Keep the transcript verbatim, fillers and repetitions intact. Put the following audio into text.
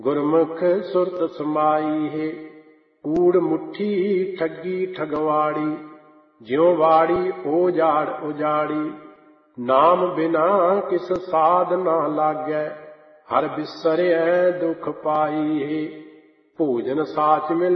गुरमुख सुरत समाई है। कूड़ मुट्ठी ठगी ठगवाड़ी, ज्यों वाड़ी ओजाड़ उजाड़ी। नाम बिना किस साध ना लागै, हर बिसरै दुख पाई है। भोजन साच मिल